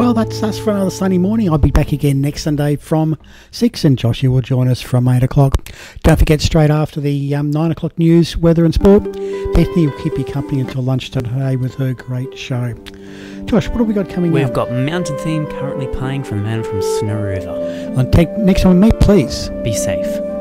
Well, that's us for another Sunday morning. I'll be back again next Sunday from 6, and Joshy will join us from 8 o'clock. Don't forget, straight after the 9 o'clock news, weather and sport, Bethany will keep you company until lunchtime today with her great show. Josh, what have we got coming up? We've got Mountain Theme currently playing from the man from Snow River. Take next one with me, please. Be safe.